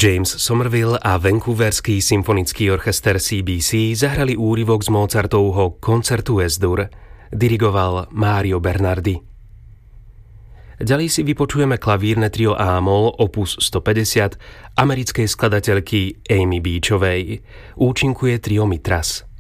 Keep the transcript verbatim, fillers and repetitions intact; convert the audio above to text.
James Somerville a Vancouverský symfonický orchester C B C zahrali úryvok z Mozartovho koncertu Es-Dur. Dirigoval Mario Bernardi. Ďalej si vypočujeme klavírne trio A-moll opus stopäťdesiat americkej skladateľky Amy Beachovej. Účinkuje trio Mitras.